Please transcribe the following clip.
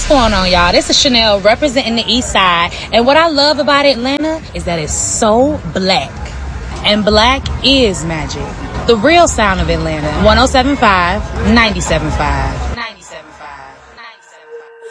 What's going on, y'all? This is Chanel representing the East Side. And what I love about Atlanta is that it's so black. And black is magic. The real sound of Atlanta. 107.5, 97.5.